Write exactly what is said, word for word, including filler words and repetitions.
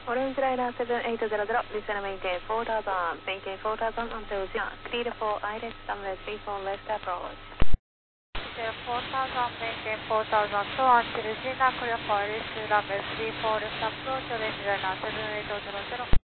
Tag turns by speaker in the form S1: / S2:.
S1: Orange Liner seven eight zero zero, listen maintain four thousand, maintain four thousand until zero, clear for I R E X runway three four left approach.
S2: Maintain four thousand, maintain four thousand two until Gina, clear for I R E X runway three four left approach, Orange Liner seven eight zero zero.